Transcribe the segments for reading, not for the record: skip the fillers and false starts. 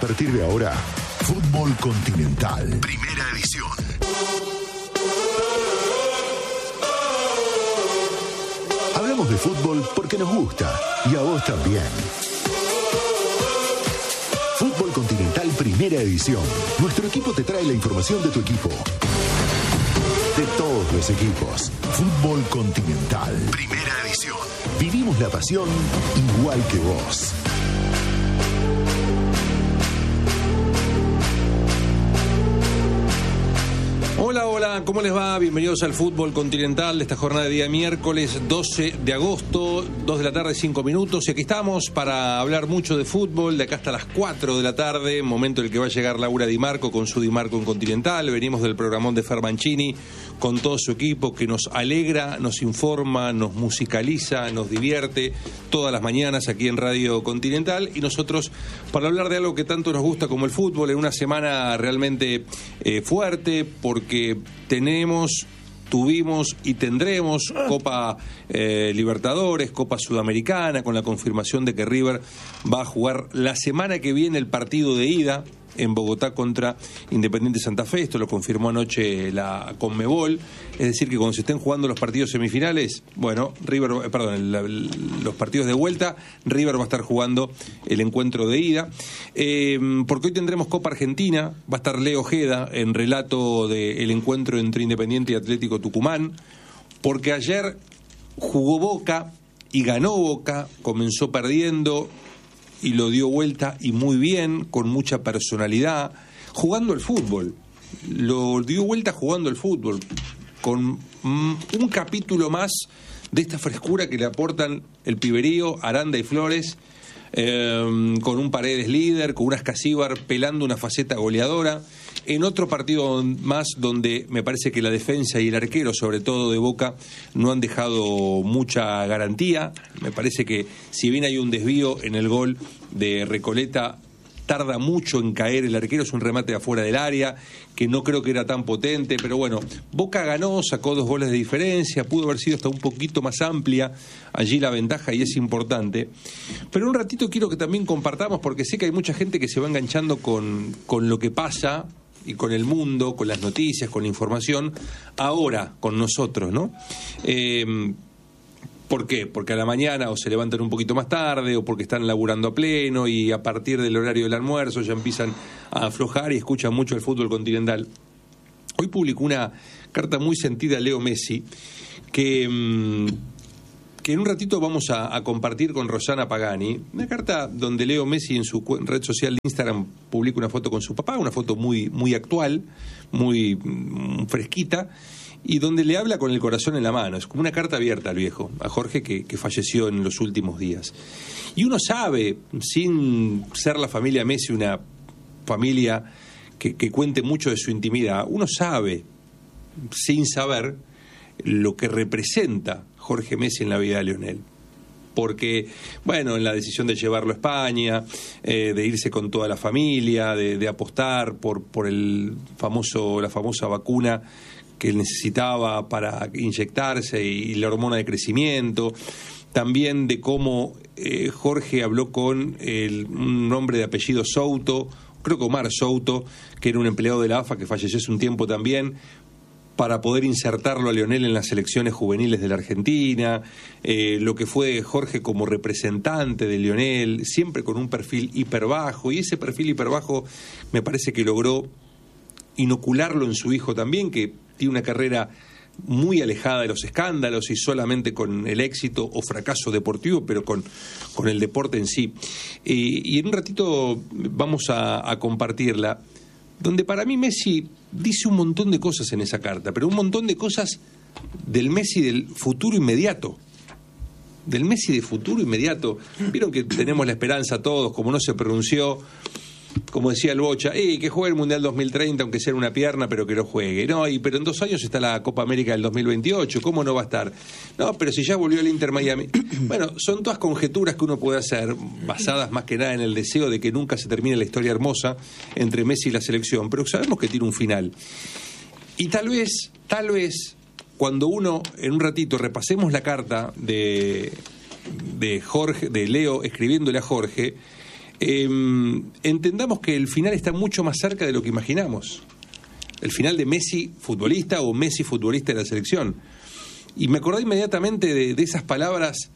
partir de ahora, Fútbol Continental, primera edición. Hablamos de fútbol porque nos gusta y a vos también. Fútbol Continental, primera edición. Nuestro equipo te trae la información de tu equipo. De todos los equipos. Fútbol Continental, primera edición. Vivimos la pasión igual que vos. Hola, ¿cómo les va? Bienvenidos al Fútbol Continental de esta jornada de día miércoles 12 de agosto, 2 de la tarde, 5 minutos. Y aquí estamos para hablar mucho de fútbol, de acá hasta las 4 de la tarde, momento en el que va a llegar Laura Di Marco con su Di Marco en Continental. Venimos del programón de Fer Mancini con todo su equipo que nos alegra, nos informa, nos musicaliza, nos divierte todas las mañanas aquí en Radio Continental. Y nosotros para hablar de algo que tanto nos gusta como el fútbol, en una semana realmente fuerte, porque tuvimos y tendremos Copa Libertadores, Copa Sudamericana, con la confirmación de que River va a jugar la semana que viene el partido de ida en Bogotá contra Independiente Santa Fe. Esto lo confirmó anoche la Conmebol. Es decir, que cuando se estén jugando los partidos semifinales, los partidos de vuelta, River va a estar jugando el encuentro de ida. Porque hoy tendremos Copa Argentina, va a estar Leo Ojeda en relato del encuentro entre Independiente y Atlético Tucumán. Porque ayer jugó Boca y ganó Boca, comenzó perdiendo y lo dio vuelta y muy bien, con mucha personalidad, jugando el fútbol. Lo dio vuelta jugando el fútbol, con un capítulo más de esta frescura que le aportan el Piberío, Aranda y Flores, con un Paredes líder, con un Ascasíbar pelando una faceta goleadora. En otro partido más donde me parece que la defensa y el arquero, sobre todo de Boca, no han dejado mucha garantía. Me parece que si bien hay un desvío en el gol de Recoleta, tarda mucho en caer el arquero, es un remate de afuera del área, que no creo que era tan potente, pero bueno, Boca ganó, sacó 2 goles de diferencia, pudo haber sido hasta un poquito más amplia allí la ventaja y es importante. Pero un ratito quiero que también compartamos, porque sé que hay mucha gente que se va enganchando con lo que pasa y con el mundo, con las noticias, con la información, ahora con nosotros, ¿no? ¿Por qué? Porque a la mañana o se levantan un poquito más tarde o porque están laburando a pleno y a partir del horario del almuerzo ya empiezan a aflojar y escuchan mucho el Fútbol Continental. Hoy publicó una carta muy sentida a Leo Messi que en un ratito vamos a compartir con Rosana Pagani, una carta donde Leo Messi en su red social de Instagram publica una foto con su papá, una foto muy, muy actual, muy fresquita, y donde le habla con el corazón en la mano. Es como una carta abierta al viejo, a Jorge que falleció en los últimos días. Y uno sabe, sin ser la familia Messi una familia que cuente mucho de su intimidad, uno sabe, sin saber, lo que representa Jorge Messi en la vida de Lionel. Porque, bueno, en la decisión de llevarlo a España, de irse con toda la familia, de apostar por la famosa vacuna que él necesitaba para inyectarse y la hormona de crecimiento, también de cómo Jorge habló con un hombre de apellido Souto, creo que Omar Souto, que era un empleado de la AFA que falleció hace un tiempo también, para poder insertarlo a Lionel en las selecciones juveniles de la Argentina, lo que fue Jorge como representante de Lionel, siempre con un perfil hiperbajo, y ese perfil hiperbajo me parece que logró inocularlo en su hijo también, que tiene una carrera muy alejada de los escándalos y solamente con el éxito o fracaso deportivo, pero con el deporte en sí. Y en un ratito vamos a compartirla, donde para mí Messi dice un montón de cosas en esa carta, pero un montón de cosas del Messi del futuro inmediato. Del Messi de futuro inmediato. Vieron que tenemos la esperanza todos, como no se pronunció, como decía el Bocha, que juegue el Mundial 2030, aunque sea una pierna, pero que lo juegue. No, pero en 2 años está la Copa América del 2028, ¿cómo no va a estar? No, pero si ya volvió el Inter Miami. Bueno, son todas conjeturas que uno puede hacer, basadas más que nada en el deseo de que nunca se termine la historia hermosa entre Messi y la selección, pero sabemos que tiene un final. Y tal vez, cuando uno, en un ratito, repasemos la carta de Jorge, de Leo escribiéndole a Jorge, entendamos que el final está mucho más cerca de lo que imaginamos. El final de Messi futbolista o Messi futbolista de la selección. Y me acordé inmediatamente de esas palabras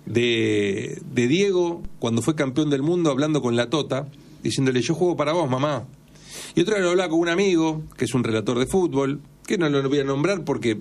de Diego cuando fue campeón del mundo, hablando con la Tota, diciéndole: yo juego para vos, mamá. Y otra vez lo hablaba con un amigo que es un relator de fútbol, que no lo voy a nombrar porque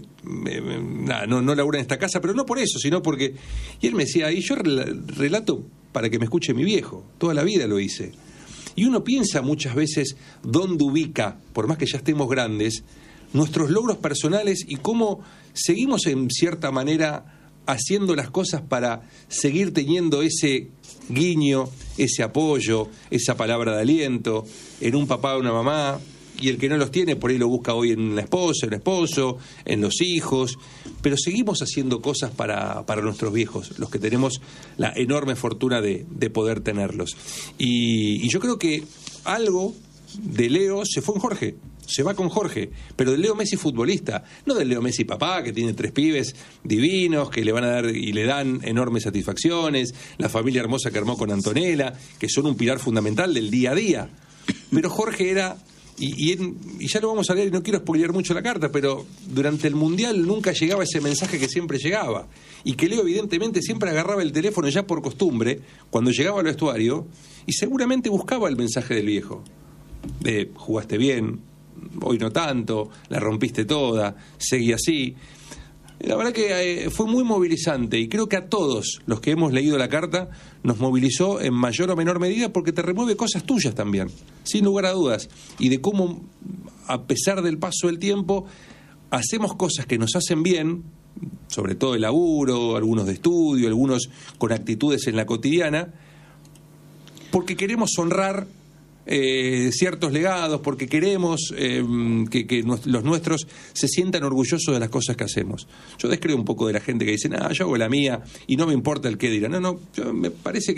no labura en esta casa, pero no por eso, sino porque... Y él me decía: y yo relato para que me escuche mi viejo, toda la vida lo hice. Y uno piensa muchas veces dónde ubica, por más que ya estemos grandes, nuestros logros personales y cómo seguimos en cierta manera haciendo las cosas para seguir teniendo ese guiño, ese apoyo, esa palabra de aliento en un papá o una mamá. Y el que no los tiene, por ahí lo busca hoy en la esposa, en el esposo, en los hijos. Pero seguimos haciendo cosas para nuestros viejos, los que tenemos la enorme fortuna de poder tenerlos. Y yo creo que algo de Leo se fue en Jorge, se va con Jorge, pero del Leo Messi futbolista, no del Leo Messi papá, que tiene 3 pibes divinos, que le van a dar y le dan enormes satisfacciones, la familia hermosa que armó con Antonella, que son un pilar fundamental del día a día. Pero Jorge era... Y ya lo vamos a leer y no quiero spoilear mucho la carta, pero durante el Mundial nunca llegaba ese mensaje que siempre llegaba. Y que Leo evidentemente siempre agarraba el teléfono ya por costumbre, cuando llegaba al vestuario, y seguramente buscaba el mensaje del viejo. De: jugaste bien, hoy no tanto, la rompiste toda, seguí así. La verdad que fue muy movilizante y creo que a todos los que hemos leído la carta nos movilizó en mayor o menor medida, porque te remueve cosas tuyas también, sin lugar a dudas, y de cómo, a pesar del paso del tiempo, hacemos cosas que nos hacen bien, sobre todo el laburo, algunos de estudio, algunos con actitudes en la cotidiana, porque queremos honrar ciertos legados, porque queremos que los nuestros se sientan orgullosos de las cosas que hacemos. Yo descreo un poco de la gente que dice: yo hago la mía y no me importa el qué dirán. Me parece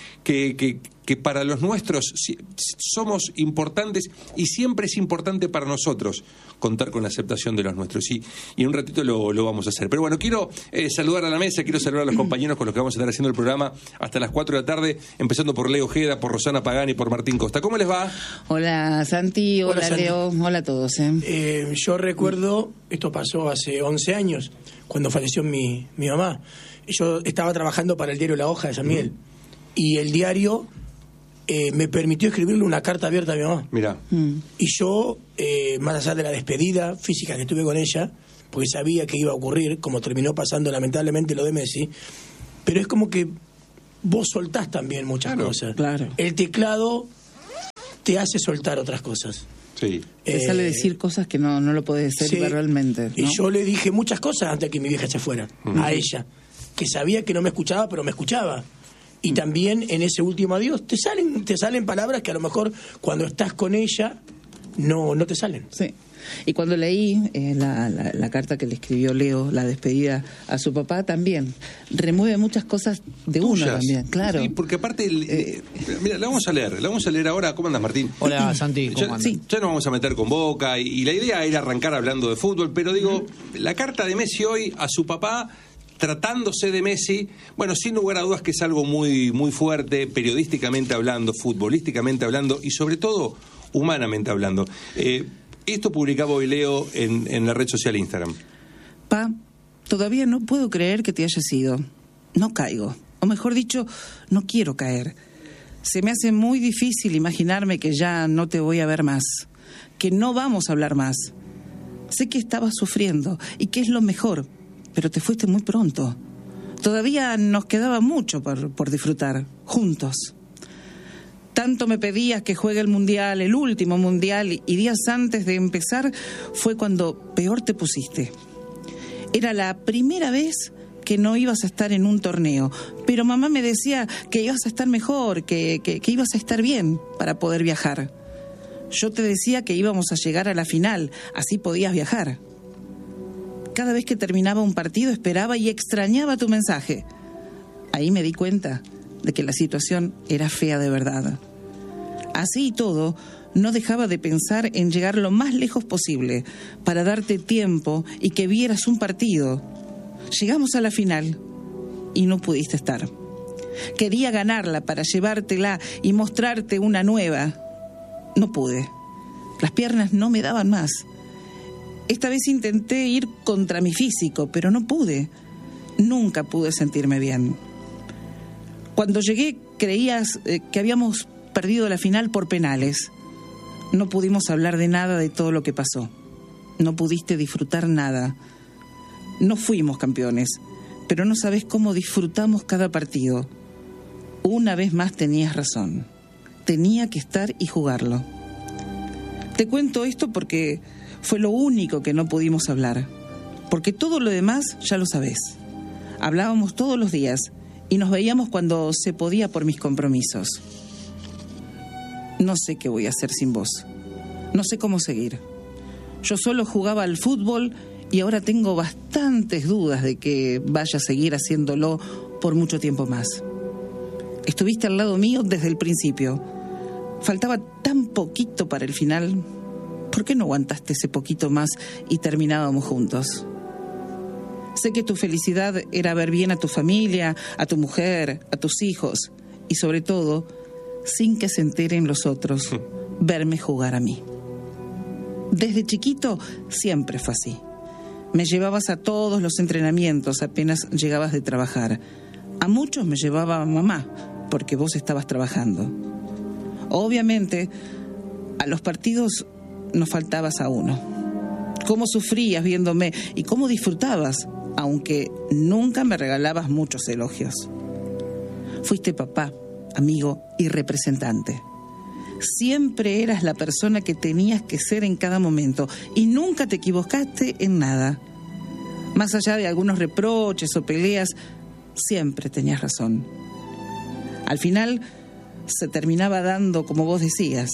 que para los nuestros somos importantes, y siempre es importante para nosotros contar con la aceptación de los nuestros, y en un ratito lo vamos a hacer. Pero bueno, quiero saludar a la mesa, quiero saludar a los compañeros con los que vamos a estar haciendo el programa hasta las 4 de la tarde, empezando por Leo Ojeda, por Rosana Pagani y por Martín Costa. ¿Cómo les va? Hola Santi, hola Santi. Leo, hola a todos. Yo recuerdo, esto pasó hace 11 años, cuando falleció mi mamá. Yo estaba trabajando para el diario La Hoja de San Miguel, y el diario me permitió escribirle una carta abierta a mi mamá. Mirá. Y yo, más allá de la despedida física que tuve con ella, porque sabía que iba a ocurrir, como terminó pasando lamentablemente lo de Messi, pero es como que vos soltás también muchas cosas. Claro. El teclado te hace soltar otras cosas. Sí. Te sale decir cosas que no lo podés decir sí. verbalmente, ¿no? Y yo le dije muchas cosas antes de que mi vieja se fuera, a ella, que sabía que no me escuchaba, pero me escuchaba. Y también en ese último adiós te salen palabras que a lo mejor cuando estás con ella no te salen. Sí. Y cuando leí la carta que le escribió Leo, la despedida a su papá, también remueve muchas cosas de Tuyas. uno también, claro. Sí, porque aparte, mira, la vamos a leer ahora. ¿Cómo andas, Martín? Hola, Santi, ¿cómo andas? Sí. Ya nos vamos a meter con Boca, y la idea era arrancar hablando de fútbol, pero digo, la carta de Messi hoy a su papá, tratándose de Messi, bueno, sin lugar a dudas que es algo muy, muy fuerte, periodísticamente hablando, futbolísticamente hablando, y sobre todo, humanamente hablando. Esto publicaba hoy Leo en la red social Instagram. Pa, todavía no puedo creer que te hayas ido. No caigo. O mejor dicho, no quiero caer. Se me hace muy difícil imaginarme que ya no te voy a ver más, que no vamos a hablar más. Sé que estabas sufriendo y que es lo mejor, pero te fuiste muy pronto. Todavía nos quedaba mucho por disfrutar, juntos. Tanto me pedías que juegue el Mundial, el último Mundial, y días antes de empezar fue cuando peor te pusiste. Era la primera vez que no ibas a estar en un torneo, pero mamá me decía que ibas a estar mejor, que ibas a estar bien para poder viajar. Yo te decía que íbamos a llegar a la final, así podías viajar. Cada vez que terminaba un partido esperaba y extrañaba tu mensaje. Ahí me di cuenta de que la situación era fea de verdad. Así y todo, no dejaba de pensar en llegar lo más lejos posible para darte tiempo y que vieras un partido. Llegamos a la final y no pudiste estar. Quería ganarla para llevártela y mostrarte una nueva. No pude. Las piernas no me daban más. Esta vez intenté ir contra mi físico, pero no pude. Nunca pude sentirme bien. Cuando llegué, creías que habíamos perdido la final por penales. No pudimos hablar de nada de todo lo que pasó. No pudiste disfrutar nada. No fuimos campeones, pero no sabes cómo disfrutamos cada partido. Una vez más tenías razón. Tenía que estar y jugarlo. Te cuento esto porque fue lo único que no pudimos hablar. Porque todo lo demás ya lo sabés. Hablábamos todos los días y nos veíamos cuando se podía por mis compromisos. No sé qué voy a hacer sin vos. No sé cómo seguir. Yo solo jugaba al fútbol y ahora tengo bastantes dudas de que vaya a seguir haciéndolo por mucho tiempo más. Estuviste al lado mío desde el principio. Faltaba tan poquito para el final. ¿Por qué no aguantaste ese poquito más y terminábamos juntos? Sé que tu felicidad era ver bien a tu familia, a tu mujer, a tus hijos y sobre todo, sin que se enteren los otros, verme jugar a mí. Desde chiquito siempre fue así. Me llevabas a todos los entrenamientos apenas llegabas de trabajar. A muchos me llevaba mamá, porque vos estabas trabajando. Obviamente, a los partidos nos faltabas a uno. Cómo sufrías viéndome y cómo disfrutabas, aunque nunca me regalabas muchos elogios. Fuiste papá, amigo y representante. Siempre eras la persona que tenías que ser en cada momento y nunca te equivocaste en nada. Más allá de algunos reproches o peleas, siempre tenías razón. Al final se terminaba dando como vos decías.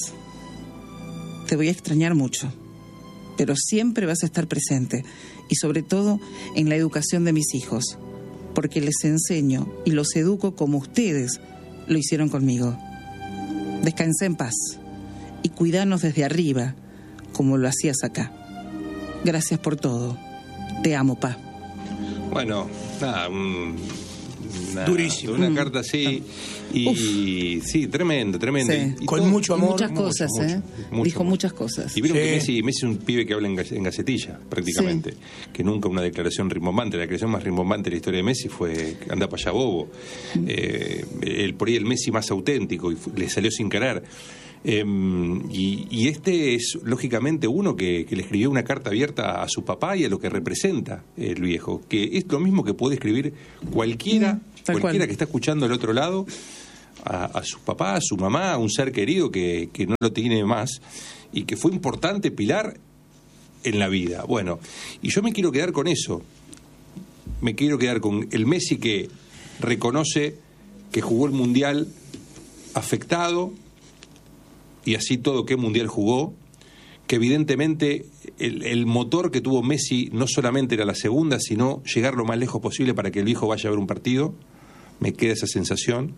Te voy a extrañar mucho, pero siempre vas a estar presente y sobre todo en la educación de mis hijos, porque les enseño y los educo como ustedes lo hicieron conmigo. Descansé en paz y cuidanos desde arriba, como lo hacías acá. Gracias por todo. Te amo, pa. Bueno, nada, durísimo. Una carta así y sí, tremendo. Sí. Y con todo, mucho amor. Muchas cosas, dijo amor. Muchas cosas. Y vieron Sí. que Messi es un pibe que habla en gacetilla, prácticamente. Sí. Que nunca una declaración rimbombante. La declaración más rimbombante de la historia de Messi fue anda para allá bobo. Por ahí el Messi más auténtico y le salió sin querer. Y este es lógicamente uno que le escribió una carta abierta a su papá y a lo que representa el viejo, que es lo mismo que puede escribir cualquiera que está escuchando al otro lado a su papá, a su mamá, a un ser querido que no lo tiene más y que fue importante pilar en la vida. Bueno, y yo me quiero quedar con eso, me quiero quedar con el Messi que reconoce que jugó el Mundial afectado y así todo qué mundial jugó, que evidentemente el motor que tuvo Messi no solamente era la segunda, sino llegar lo más lejos posible para que el viejo vaya a ver un partido. Me queda esa sensación.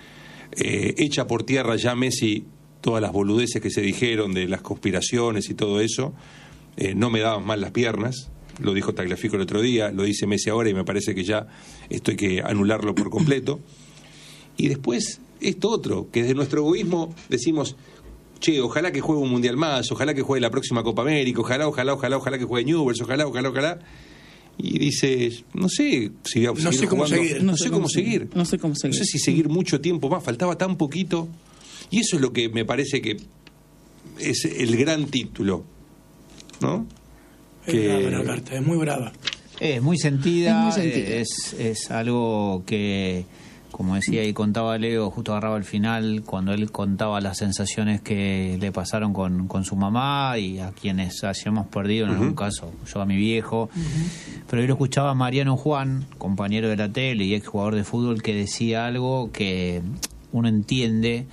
Echa por tierra ya Messi todas las boludeces que se dijeron de las conspiraciones y todo eso. No me daban mal las piernas, lo dijo Tagliafico el otro día, lo dice Messi ahora y me parece que ya esto hay que anularlo por completo. Y después esto otro, que desde nuestro egoísmo decimos: che, ojalá que juegue un mundial más, ojalá que juegue la próxima Copa América, ojalá que juegue Newell's, ojalá. Y dices, no sé si voy a No sé cómo seguir. No sé cómo seguir. si seguir mucho tiempo más, faltaba tan poquito. Y eso es lo que me parece que es el gran título, ¿no? Es brava la carta, es muy brava. Es muy sentida, Es muy sentida. es algo que, como decía y contaba Leo, justo agarraba al final, cuando él contaba las sensaciones que le pasaron con su mamá y a quienes hayamos perdido, en algún caso, yo a mi viejo. Pero yo lo escuchaba a Mariano Juan, compañero de la tele y ex jugador de fútbol, que decía algo que uno entiende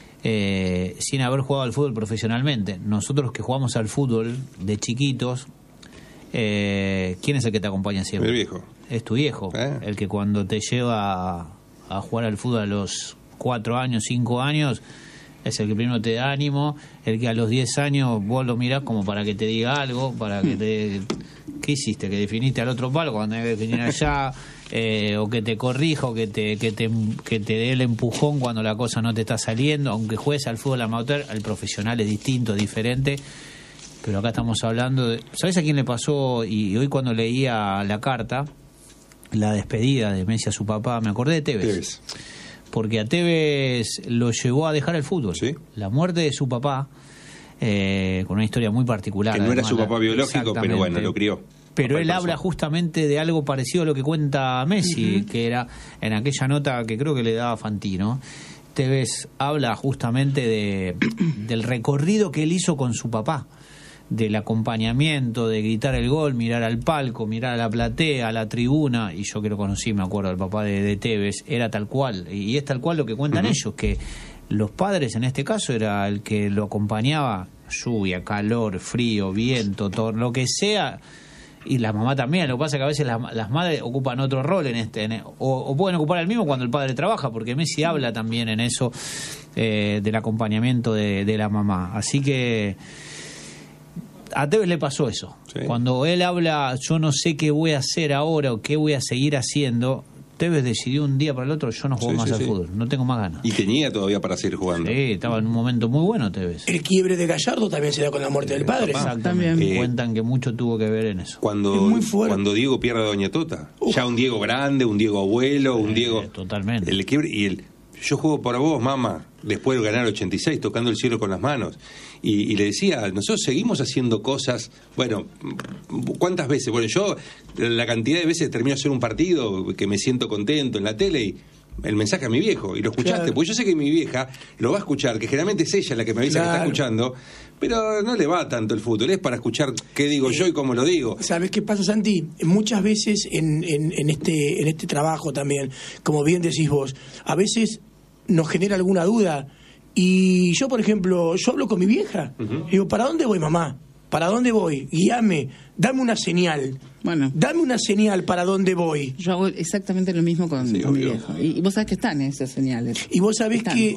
sin haber jugado al fútbol profesionalmente. Nosotros que jugamos al fútbol de chiquitos, ¿quién es el que te acompaña siempre? El viejo. Es tu viejo, el que cuando te lleva a jugar al fútbol a los 4 años, 5 años, es el que primero te da ánimo, el que a los 10 años vos lo mirás como para que te diga algo, para que te... ¿Qué hiciste? ¿Que definiste al otro palo cuando tenés que definir allá? o que te corrija, o que te dé el empujón cuando la cosa no te está saliendo, aunque juegues al fútbol amateur, al profesional es distinto, diferente. Pero acá estamos hablando de... ¿Sabés a quién le pasó? Y hoy cuando leía la carta, la despedida de Messi a su papá, me acordé de Tevez. Porque a Tevez lo llevó a dejar el fútbol. ¿Sí? La muerte de su papá, con una historia muy particular. Que no era su papá biológico, pero bueno, lo crió. Pero él habla justamente de algo parecido a lo que cuenta Messi, que era en aquella nota que creo que le daba Fantino. Tevez habla justamente del recorrido que él hizo con su papá, del acompañamiento, de gritar el gol, mirar al palco, mirar a la platea, a la tribuna. Y yo que lo conocí, me acuerdo, el papá de Tevez, era tal cual, y es tal cual lo que cuentan ellos, que los padres en este caso era el que lo acompañaba, lluvia, calor, frío, viento, todo lo que sea, y la mamá también. Lo que pasa es que a veces las madres ocupan otro rol o pueden ocupar el mismo cuando el padre trabaja, porque Messi habla también en eso, del acompañamiento de la mamá. Así que a Tevez le pasó eso. Sí. Cuando él habla, yo no sé qué voy a hacer ahora o qué voy a seguir haciendo, Tevez decidió un día para el otro, yo no juego más al fútbol, no tengo más ganas. Y tenía todavía para seguir jugando. Sí, estaba en un momento muy bueno Tevez. El quiebre de Gallardo también se da con la muerte del padre. Exactamente. Cuentan que mucho tuvo que ver en eso. Cuando Diego pierde a Doña Tota, ya un Diego grande, un Diego abuelo, un Diego... Totalmente. El quiebre y yo juego para vos, mamá, después de ganar 86, tocando el cielo con las manos. Y le decía, nosotros seguimos haciendo cosas, bueno, ¿cuántas veces? Bueno, yo la cantidad de veces termino de hacer un partido que me siento contento en la tele y el mensaje a mi viejo, y lo escuchaste, claro. Porque yo sé que mi vieja lo va a escuchar, que generalmente es ella la que me avisa, claro, que está escuchando, pero no le va tanto el fútbol, es para escuchar qué digo yo y cómo lo digo. ¿Sabes qué pasa, Santi? Muchas veces en este trabajo también, como bien decís vos, a veces nos genera alguna duda. Y yo, por ejemplo, yo hablo con mi vieja. Digo, ¿para dónde voy, mamá? ¿Para dónde voy? Guíame, dame una señal. Bueno. Dame una señal para dónde voy. Yo hago exactamente lo mismo con mi viejo. Y vos sabés que están esas señales. Y vos sabés que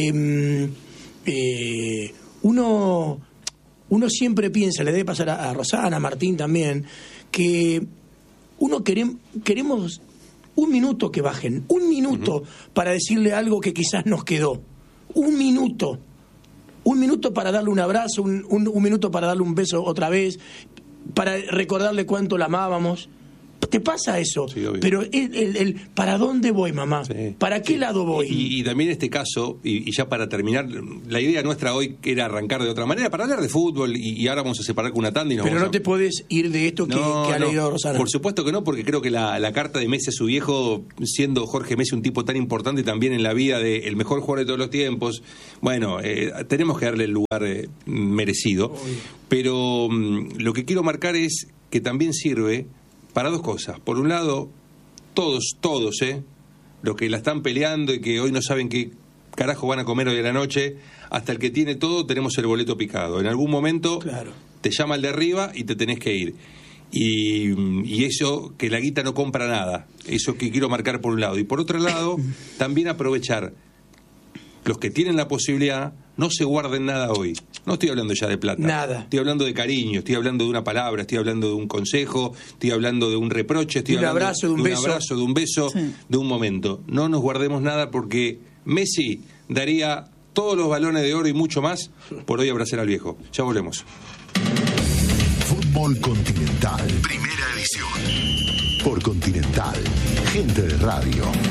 uno siempre piensa, le debe pasar a Rosana, a Martín también, que uno queremos un minuto que bajen, un minuto para decirle algo que quizás nos quedó. Un minuto para darle un abrazo, un minuto para darle un beso otra vez, para recordarle cuánto la amábamos. ¿Te pasa eso? Sí, pero el ¿para dónde voy, mamá? Sí, ¿para qué lado voy? Y también en este caso, y ya para terminar, la idea nuestra hoy era arrancar de otra manera, para hablar de fútbol, y ahora vamos a separar con una tanda y nos Pero no te podés ir de esto que ha leído Rosana. Por supuesto que no, porque creo que la carta de Messi a su viejo, siendo Jorge Messi un tipo tan importante también en la vida del mejor jugador de todos los tiempos, bueno, tenemos que darle el lugar merecido. Pero lo que quiero marcar es que también sirve para dos cosas. Por un lado, todos, los que la están peleando y que hoy no saben qué carajo van a comer hoy a la noche, hasta el que tiene todo, tenemos el boleto picado. En algún momento te llama el de arriba y te tenés que ir. Y eso, que la guita no compra nada. Eso que quiero marcar por un lado. Y por otro lado, también aprovechar. Los que tienen la posibilidad, no se guarden nada hoy. No estoy hablando ya de plata. Nada. Estoy hablando de cariño, estoy hablando de una palabra, estoy hablando de un consejo, estoy hablando de un reproche, estoy hablando de un abrazo, de un beso, de un momento. No nos guardemos nada porque Messi daría todos los balones de oro y mucho más por hoy abrazar al viejo. Ya volvemos. Fútbol Continental. Primera edición. Por Continental. Gente de radio.